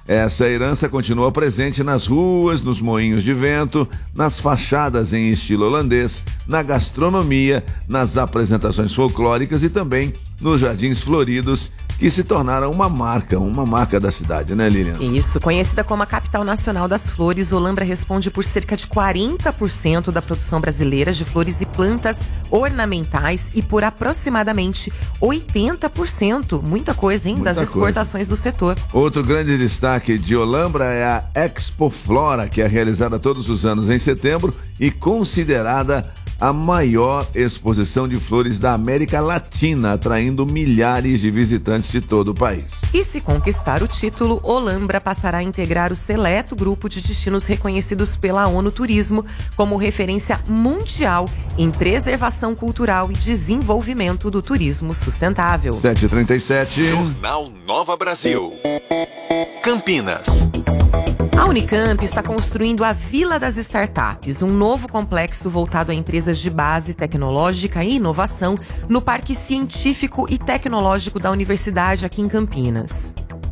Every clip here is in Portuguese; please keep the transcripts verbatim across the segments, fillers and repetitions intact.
Essa herança continua presente nas ruas, nos moinhos de vento, nas fachadas em estilo holandês, na gastronomia, nas apresentações folclóricas e também nos jardins floridos, que se tornaram uma marca, uma marca da cidade, né, Lilian? Isso, conhecida como a capital nacional das flores, Olambra responde por cerca de quarenta por cento da produção brasileira de flores e plantas ornamentais e por aproximadamente oitenta por cento, muita coisa, hein, muita das exportações coisa. do setor. Outro grande destaque de Olambra é a Expo Flora, que é realizada todos os anos em setembro e considerada a maior exposição de flores da América Latina, atraindo milhares de visitantes de todo o país. E se conquistar o título, Olambra passará a integrar o seleto grupo de destinos reconhecidos pela ONU Turismo como referência mundial em preservação cultural e desenvolvimento do turismo sustentável. sete e trinta e sete. Jornal Nova Brasil. Campinas. A Unicamp está construindo a Vila das Startups, um novo complexo voltado a empresas de base tecnológica e inovação no Parque Científico e Tecnológico da Universidade aqui em Campinas.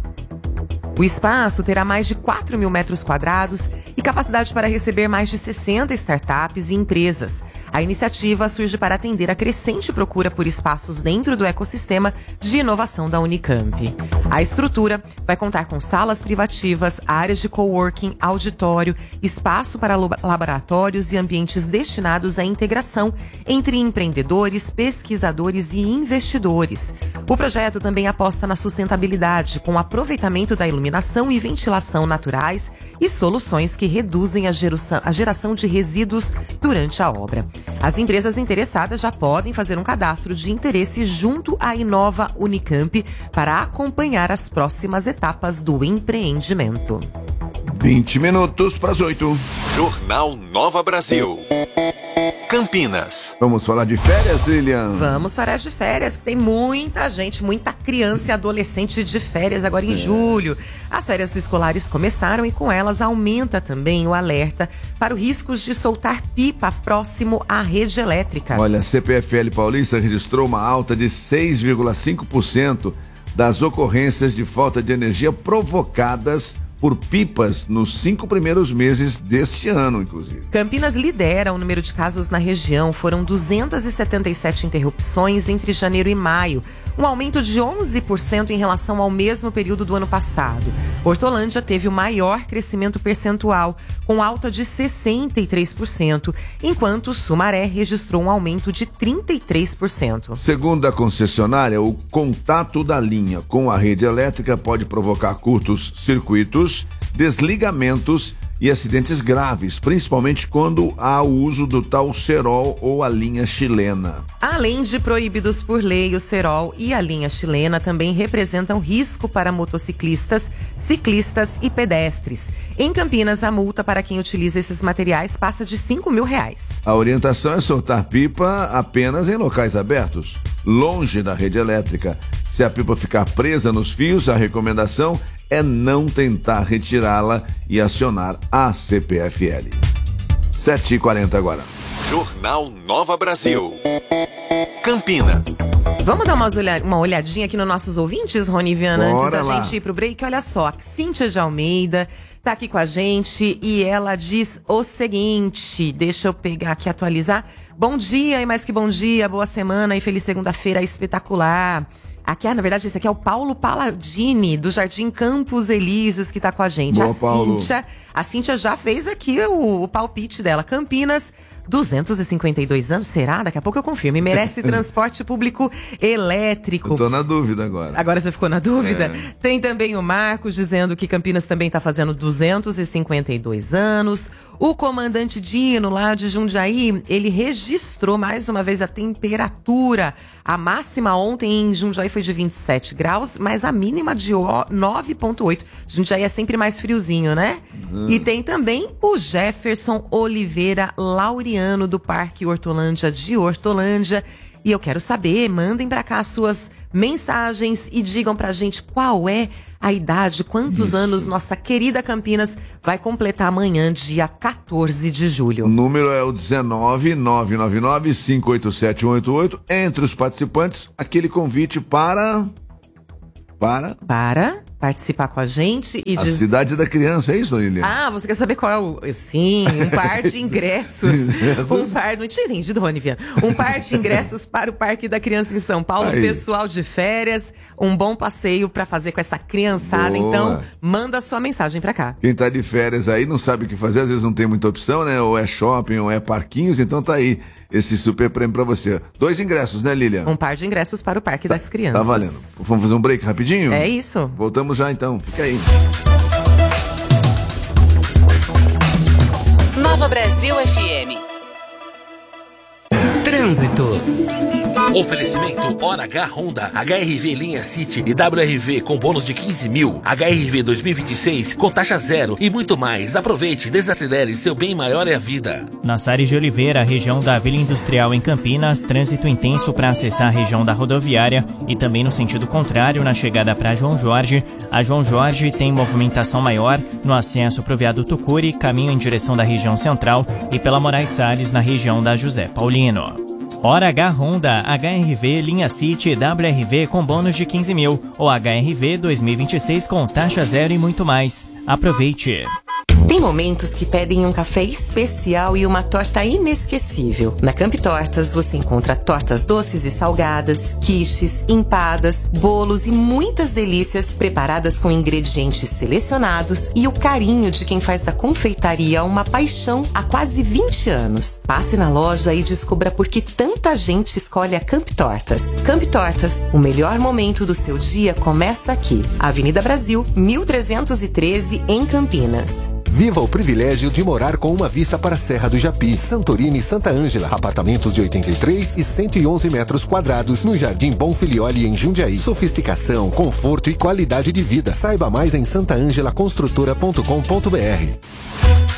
O espaço terá mais de quatro mil metros quadrados e capacidade para receber mais de sessenta startups e empresas. A iniciativa surge para atender a crescente procura por espaços dentro do ecossistema de inovação da Unicamp. A estrutura vai contar com salas privativas, áreas de coworking, auditório, espaço para laboratórios e ambientes destinados à integração entre empreendedores, pesquisadores e investidores. O projeto também aposta na sustentabilidade, com aproveitamento da iluminação e ventilação naturais e soluções que reduzem a geração, a geração de resíduos durante a obra. As empresas interessadas já podem fazer um cadastro de interesse junto à Inova Unicamp para acompanhar as próximas etapas do empreendimento. vinte minutos para as oito. Jornal Nova Brasil. Campinas. Vamos falar de férias, Lilian? Vamos falar de férias, porque tem muita gente, muita criança e adolescente de férias agora em é. julho. As férias escolares começaram e com elas aumenta também o alerta para o risco de soltar pipa próximo à rede elétrica. Olha, a C P F L Paulista registrou uma alta de seis vírgula cinco por cento das ocorrências de falta de energia provocadas por pipas nos cinco primeiros meses deste ano, inclusive. Campinas lidera o número de casos na região. Foram duzentas e setenta e sete interrupções entre janeiro e maio, um aumento de onze por cento em relação ao mesmo período do ano passado. Hortolândia teve o maior crescimento percentual, com alta de sessenta e três por cento, enquanto Sumaré registrou um aumento de trinta e três por cento. Segundo a concessionária, o contato da linha com a rede elétrica pode provocar curtos circuitos, desligamentos e acidentes graves, principalmente quando há o uso do tal cerol ou a linha chilena. Além de proibidos por lei, o cerol e a linha chilena também representam risco para motociclistas, ciclistas e pedestres. Em Campinas, a multa para quem utiliza esses materiais passa de cinco mil reais. A orientação é soltar pipa apenas em locais abertos, longe da rede elétrica. Se a pipa ficar presa nos fios, a recomendação é não tentar retirá-la e acionar a C P F L. sete e quarenta agora. Jornal Nova Brasil. Campinas. Vamos dar umas olhad- uma olhadinha aqui nos nossos ouvintes, Rony e Viana, antes da lá. gente ir pro break. Olha só, a Cíntia de Almeida tá aqui com a gente e ela diz o seguinte, deixa eu pegar aqui e atualizar. Bom dia e mais que bom dia, boa semana e feliz segunda-feira espetacular. Aqui, ah, na verdade, esse aqui é o Paulo Palladini, do Jardim Campos Elíseos, que tá com a gente. Boa, a Paulo. Cíntia, a Cíntia já fez aqui o, o palpite dela. Campinas, duzentos e cinquenta e dois anos, será? Daqui a pouco eu confirmo. E merece transporte público elétrico. Eu tô na dúvida agora. Agora você ficou na dúvida? É. Tem também o Marcos dizendo que Campinas também tá fazendo duzentos e cinquenta e dois anos. O comandante Dino, lá de Jundiaí, ele registrou mais uma vez a temperatura. A máxima ontem em Jundiaí foi de vinte e sete graus, mas a mínima de nove vírgula oito. Jundiaí é sempre mais friozinho, né? Uhum. E tem também o Jefferson Oliveira Laureano, do Parque Hortolândia de Hortolândia. E eu quero saber, mandem pra cá as suas mensagens e digam pra gente qual é a idade, quantos Isso. anos nossa querida Campinas vai completar amanhã, dia quatorze de julho. O número é o dezenove, nove nove nove, cinco oito sete, um oito oito. Entre os participantes, aquele convite para... Para... Para... participar com a gente e A diz... cidade da criança, é isso, Lilian? Ah, você quer saber qual é o... Sim, um par de ingressos. um par... Não tinha entendido, Rony Viana. Um par de ingressos para o Parque da Criança em São Paulo. Aí. Pessoal de férias, um bom passeio para fazer com essa criançada. Boa. Então, manda sua mensagem para cá. Quem tá de férias aí não sabe o que fazer, às vezes não tem muita opção, né? Ou é shopping, ou é parquinhos, então tá aí esse super prêmio pra você. Dois ingressos, né, Lilian? Um par de ingressos para o Parque tá, das Crianças. Tá valendo. Vamos fazer um break rapidinho? É isso. Voltamos já então, fica aí. Nova Brasil F M. Trânsito. Oferecimento Hora H Honda, H R V linha City e W R V com bônus de quinze mil, H R V dois mil e vinte e seis com taxa zero e muito mais. Aproveite, desacelere, seu bem maior é a vida. Na Sares de Oliveira, região da Vila Industrial em Campinas, trânsito intenso para acessar a região da rodoviária e também no sentido contrário na chegada para João Jorge. A João Jorge tem movimentação maior no acesso para o viaduto Cury, caminho em direção da região central e pela Moraes Salles na região da José Paulino. Hora H Honda, H R V linha City e W R V com bônus de quinze mil ou H R V dois mil e vinte e seis com taxa zero e muito mais. Aproveite! Tem momentos que pedem um café especial e uma torta inesquecível. Na Camp Tortas você encontra tortas doces e salgadas, quiches, empadas, bolos e muitas delícias preparadas com ingredientes selecionados e o carinho de quem faz da confeitaria uma paixão há quase vinte anos. Passe na loja e descubra por que tanta gente escolhe a Camp Tortas. Camp Tortas, o melhor momento do seu dia começa aqui. Avenida Brasil, mil trezentos e treze, em Campinas. Viva o privilégio de morar com uma vista para a Serra do Japi, Santorini e Santa Ângela. Apartamentos de oitenta e três e cento e onze metros quadrados no Jardim Bonfilioli, em Jundiaí. Sofisticação, conforto e qualidade de vida. Saiba mais em santa angela construtora ponto com ponto br.